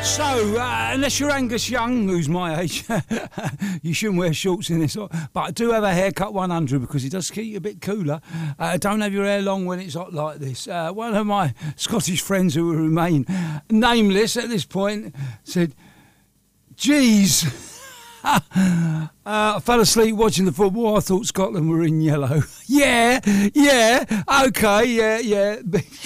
So, unless you're Angus Young, who's my age, you shouldn't wear shorts in this. But I do have a haircut 100 because it does keep you a bit cooler. Don't have your hair long when it's hot like this. One of my Scottish friends who will remain nameless at this point said, "Geez, I fell asleep watching the football. I thought Scotland were in yellow." Yeah, okay, yeah.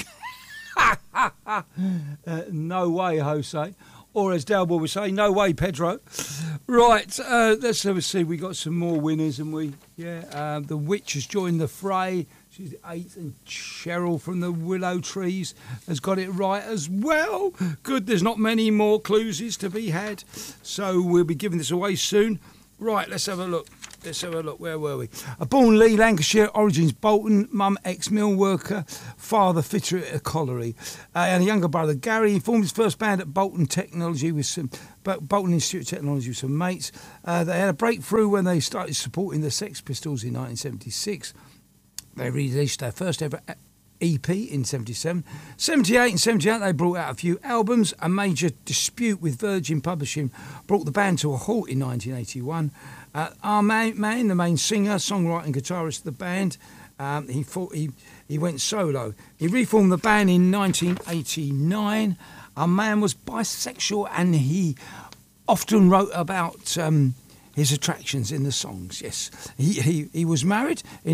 No way, Jose. Or as Dalboy would say, no way, Pedro. Right, let's have a see. We got some more winners, and the Witch has joined the fray. She's 8th, and Cheryl from the Willow Trees has got it right as well. Good, there's not many more clues to be had, so we'll be giving this away soon. Right, let's have a look. Where were we? Born Lee, Lancashire, origins Bolton, mum ex-mill worker, father fitter at a colliery, and a younger brother Gary. He formed his first band at Bolton Bolton Institute of Technology with some mates. They had a breakthrough when they started supporting the Sex Pistols in 1976. They released their first ever EP in 77. 78 and 78 they brought out a few albums. A major dispute with Virgin Publishing brought the band to a halt in 1981. Our man, the main singer, songwriter and guitarist of the band, he went solo. He reformed the band in 1989. Our man was bisexual and he often wrote about his attractions in the songs. Yes, he was married from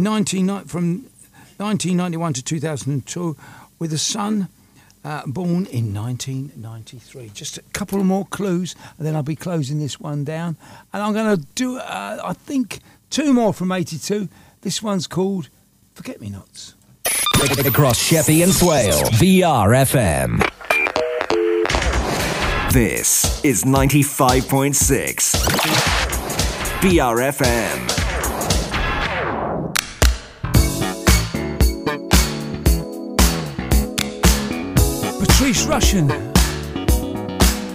1991 to 2002 with a son born in 1993. Just a couple more clues and then I'll be closing this one down. And I'm going to do, I think, 2 more from 82. This one's called Forget-Me-Nots. Across Sheppey and Swale, VRFM. This is 95.6 VRFM. Patrice Rushen.